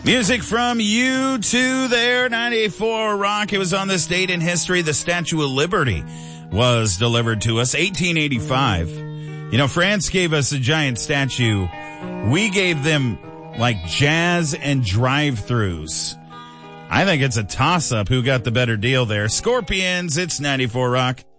Music from U2 there, 94 Rock. It was on this date in history. The Statue of Liberty was delivered to us, 1885. You know, France gave us a giant statue. We gave them like jazz and drive-thrus. I think it's a toss-up who got the better deal there. Scorpions, it's 94 Rock.